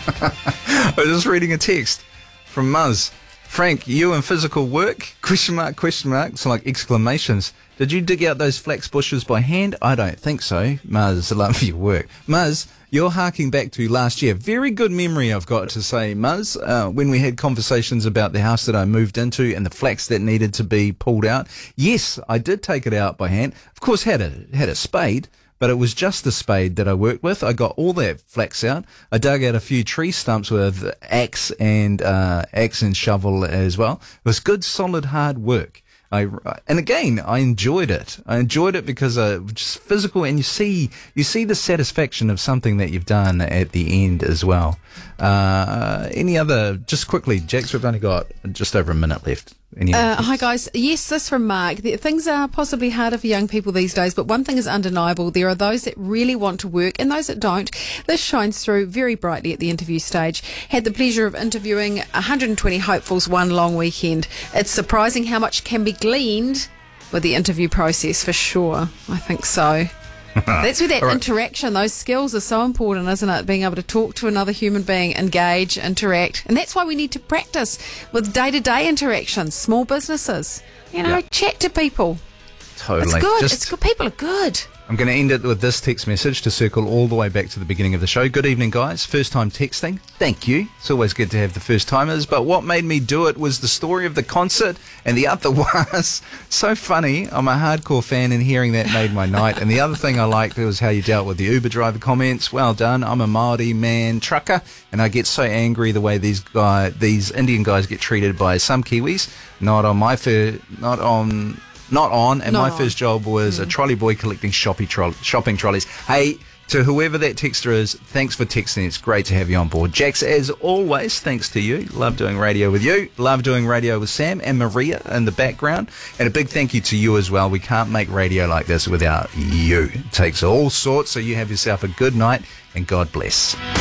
I was just reading a text from Muzz. Frank, you in physical work? Question mark, question mark. It's like exclamations. Did you dig out those flax bushes by hand? I don't think so. Muzz, love your work. Muzz, you're harking back to last year. Very good memory, I've got to say, Muzz. When we had conversations about the house that I moved into and the flax that needed to be pulled out. Yes, I did take it out by hand. Of course, had a spade. But it was just the spade that I worked with. I got all that flax out. I dug out a few tree stumps with axe and shovel as well. It was good, solid, hard work. And again, I enjoyed it. I enjoyed it because just physical, and you see the satisfaction of something that you've done at the end as well. Any other, just quickly, Jax, we've only got just over a minute left. Hi guys. Yes, this from Mark. Things are possibly harder for young people these days, but one thing is undeniable. There are those that really want to work and those that don't. This shines through very brightly at the interview stage. Had the pleasure of interviewing 120 hopefuls one long weekend. It's surprising how much can be gleaned with the interview process, for sure. I think so. That's where that interaction, those skills are so important, isn't it? Being able to talk to another human being, engage, interact. And that's why we need to practice with day-to-day interactions, small businesses. Chat to people. Totally. It's good. It's good. People are good. I'm going to end it with this text message to circle all the way back to the beginning of the show. Good evening, guys. First time texting. Thank you. It's always good to have the first timers. But what made me do it was the story of the concert, and the other was so funny. I'm a hardcore fan, and hearing that made my night. And the other thing I liked was how you dealt with the Uber driver comments. Well done. I'm a Māori man trucker, and I get so angry the way these Indian guys get treated by some Kiwis. My first job was a trolley boy collecting shopping trolleys. Hey, to whoever that texter is, thanks for texting. It's great to have you on board. Jax, as always, thanks to you. Love doing radio with you. Love doing radio with Sam and Maria in the background. And a big thank you to you as well. We can't make radio like this without you. It takes all sorts, so you have yourself a good night and God bless.